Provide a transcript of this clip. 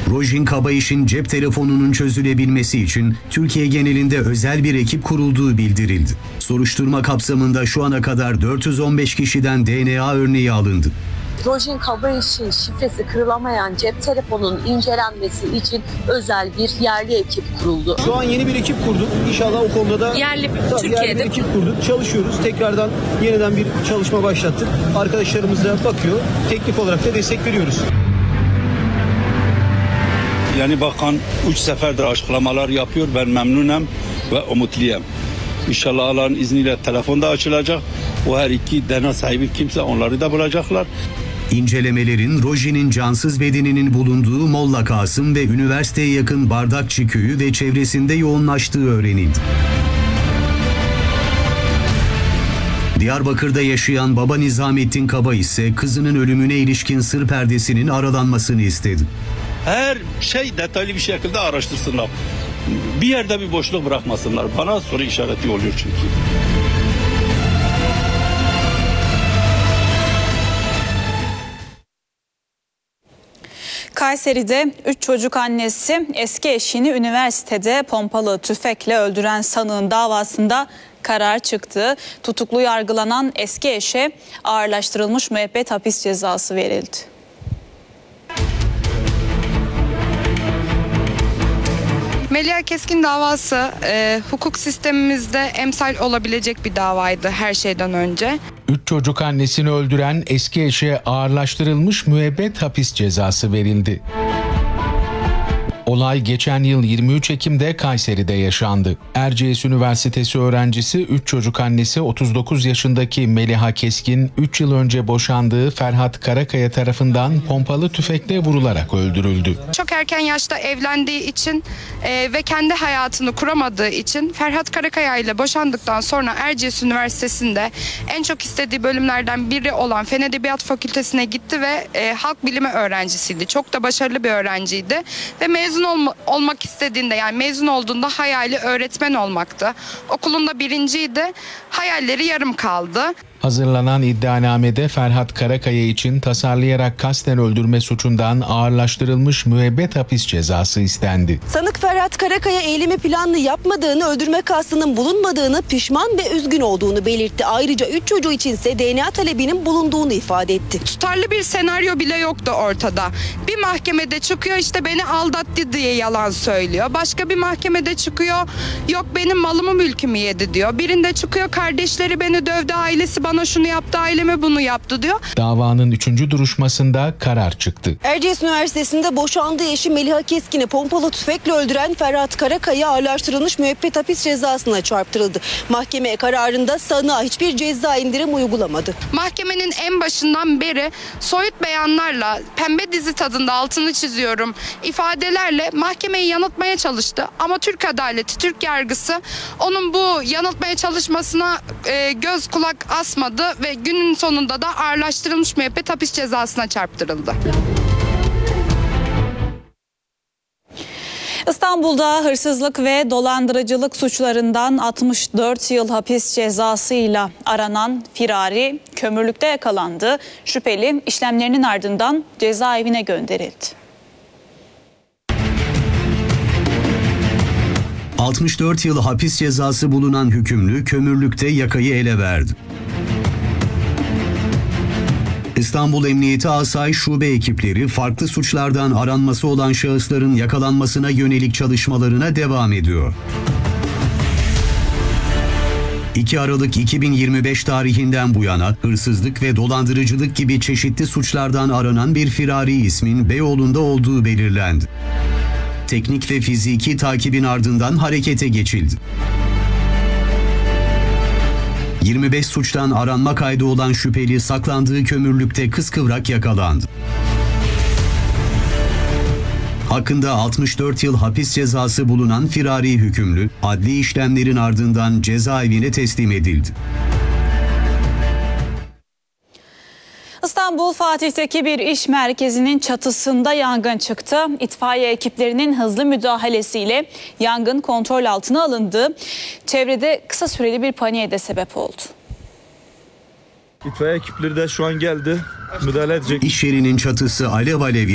Rojin Kabayiş'in cep telefonunun çözülebilmesi için Türkiye genelinde özel bir ekip kurulduğu bildirildi. Soruşturma kapsamında şu ana kadar 415 kişiden DNA örneği alındı. Rojin Kabayiş'in şifresi kırılamayan cep telefonunun incelenmesi için özel bir yerli ekip kuruldu. Şu an yeni bir ekip kurduk. İnşallah o konuda da Yerli Türkiye'de bir ekip kurduk. Çalışıyoruz. Tekrardan yeniden bir çalışma başlattık. Arkadaşlarımız da bakıyor. Teknik olarak da destek veriyoruz. Yani bakan 3 seferdir açıklamalar yapıyor. Ben memnunum ve umutluyum. İnşallah Allah'ın izniyle telefon da açılacak. O her iki DNA sahibi kimse onları da bulacaklar. İncelemelerin Rojin'in cansız bedeninin bulunduğu Molla Kasım ve üniversiteye yakın Bardakçı köyü ve çevresinde yoğunlaştığı öğrenildi. Diyarbakır'da yaşayan baba Nizamettin Kaba ise kızının ölümüne ilişkin sır perdesinin aralanmasını istedi. Her şey detaylı bir şekilde araştırsınlar. Bir yerde bir boşluk bırakmasınlar. Bana soru işareti oluyor çünkü. Kayseri'de 3 çocuk annesi eski eşini üniversitede pompalı tüfekle öldüren sanığın davasında karar çıktı. Tutuklu yargılanan eski eşe ağırlaştırılmış müebbet hapis cezası verildi. Melia Keskin davası hukuk sistemimizde emsal olabilecek bir davaydı her şeyden önce. 3 çocuk annesini öldüren eski eşe ağırlaştırılmış müebbet hapis cezası verildi. Olay geçen yıl 23 Ekim'de Kayseri'de yaşandı. Erciyes Üniversitesi öğrencisi 3 çocuk annesi 39 yaşındaki Meliha Keskin 3 yıl önce boşandığı Ferhat Karakaya tarafından pompalı tüfekle vurularak öldürüldü. Çok erken yaşta evlendiği için ve kendi hayatını kuramadığı için Ferhat Karakaya ile boşandıktan sonra Erciyes Üniversitesi'nde en çok istediği bölümlerden biri olan Fen Edebiyat Fakültesine gitti ve halk bilimi öğrencisiydi. Çok da başarılı bir öğrenciydi ve mezun olmak istediğinde, yani mezun olduğunda hayali öğretmen olmaktı. Okulunda birinciydi. Hayalleri yarım kaldı. Hazırlanan iddianamede Ferhat Karakaya için tasarlayarak kasten öldürme suçundan ağırlaştırılmış müebbet hapis cezası istendi. Sanık Ferhat Karakaya eylemi planlı yapmadığını, öldürme kastının bulunmadığını, pişman ve üzgün olduğunu belirtti. Ayrıca 3 çocuğu içinse DNA talebinin bulunduğunu ifade etti. Tutarlı bir senaryo bile yoktu ortada. Bir mahkemede çıkıyor işte beni aldattı diye yalan söylüyor. Başka bir mahkemede çıkıyor yok benim malımı mülkümü yedi diyor. Birinde çıkıyor kardeşleri beni dövdü, ailesi bana şunu yaptı, aileme bunu yaptı diyor. Davanın 3. duruşmasında karar çıktı. Erciyes Üniversitesi'nde boşandığı eşi Meliha Keskin'i pompalı tüfekle öldüren Ferhat Karakaya ağırlaştırılmış müebbet hapis cezasına çarptırıldı. Mahkeme kararında sanığa hiçbir ceza indirim uygulamadı. Mahkemenin en başından beri soyut beyanlarla, pembe dizi tadında altını çiziyorum, ifadelerle mahkemeyi yanıltmaya çalıştı. Ama Türk adaleti, Türk yargısı onun bu yanıltmaya çalışmasına göz kulak asmadı ve günün sonunda da ağırlaştırılmış müebbet hapis cezasına çarptırıldı. İstanbul'da hırsızlık ve dolandırıcılık suçlarından 64 yıl hapis cezasıyla aranan firari kömürlükte yakalandı. Şüpheli işlemlerinin ardından cezaevine gönderildi. 64 yıl hapis cezası bulunan hükümlü kömürlükte yakayı ele verdi. İstanbul Emniyeti Asayiş Şube ekipleri farklı suçlardan aranması olan şahısların yakalanmasına yönelik çalışmalarına devam ediyor. 2 Aralık 2025 tarihinden bu yana hırsızlık ve dolandırıcılık gibi çeşitli suçlardan aranan bir firari ismin Beyoğlu'nda olduğu belirlendi. Teknik ve fiziki takibin ardından harekete geçildi. 25 suçtan aranma kaydı olan şüpheli saklandığı kömürlükte kıskıvrak yakalandı. Hakkında 64 yıl hapis cezası bulunan firari hükümlü, adli işlemlerin ardından cezaevine teslim edildi. İstanbul Fatih'teki bir iş merkezinin çatısında yangın çıktı. İtfaiye ekiplerinin hızlı müdahalesiyle yangın kontrol altına alındı. Çevrede kısa süreli bir paniğe de sebep oldu. İtfaiye ekipleri de şu an geldi. Müdahale edecek. İş yerinin çatısı alev alev